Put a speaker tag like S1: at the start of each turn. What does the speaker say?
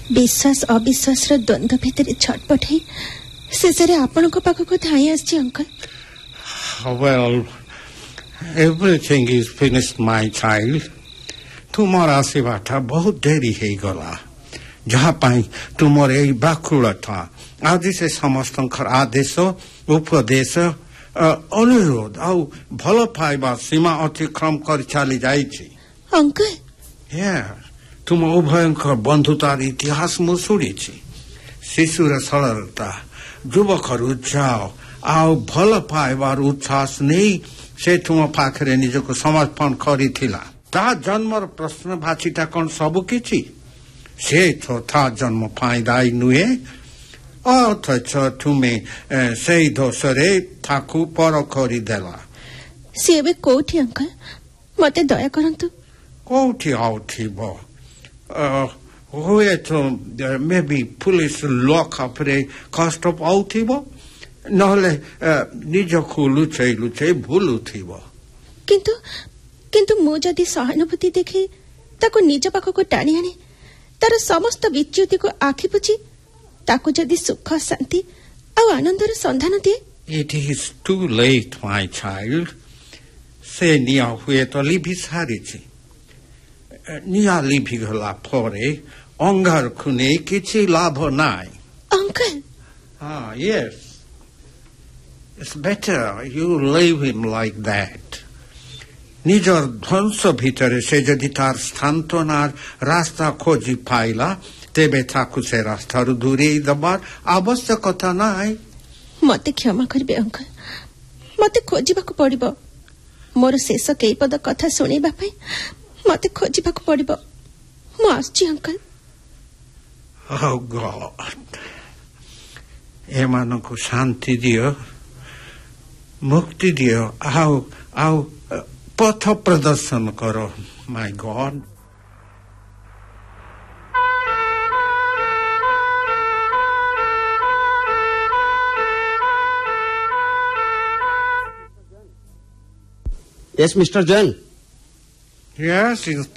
S1: विश्वास अविश्वास द्वंद्व भितर छटपट शेष आपण पाखक धाई आसी uncle.
S2: Well, everything is finished, my child. तुमर आसवाटा बहुत देरी है गला जहाँ पाई तुमर यही व्याकुल था आज से समस्त आदेश उपदेश अनुरोध आ भल पाइबा सीमा अतिक्रम कर चली जाई
S1: अंकल.
S2: तुम उभयंकर बंधुतार इतिहास मु शुणी शिशुर सरलता युवकर उत्साह आ भल पाइबार उच्छ्वास नहीं से तुम पाखे निजक समर्पण करी ता जन्मर प्रश्न भाषीटा कौन सबु किछि से था जन्म फाइदाई नुहे अथच तुमे से दोषरे थाकु पर करी देला.
S1: से बे कोठी अंकल मते दया करंतु.
S2: कोठी आउथिबो हुए तो मे बी पुलिस लॉकअप रे कष्ट आउथिबो नहले निजकु लुचै लुचै भूलुथिबो.
S1: किंतु मु जदि सहानुभूति देखी ताको निज पाखक टाणी आने तार समस्त विच्युति को आखि पुछि ताको जदि सुख शांति आ आनंदर संधान दिए.
S2: It is too late, my child. से निया हुए तो लिभि सारिछि निया लिभि गला परे अंगार खुने किछि लाभ नाई.
S1: Uncle.
S2: Yes. It's better you leave him like that. निजर ध्वंस भितर से जदि तार स्थान्तनार रास्ता खोजी पाइला तेबे थाकु से रास्ता दूरे दबार आवश्यकता नाई.
S1: मते क्षमा करबे अंकल मते खोजिबाकु पड़िबो मोर शेष केई पद कथा सुनिबा पई मते खोजिबाकु पड़िबो. मु आछि अंकल.
S2: Oh God. एमानको शांति दियो मुक्ति दियो आओ पथ प्रदर्शन करो my God.
S3: Yes, Mr. Jain.
S2: Yes,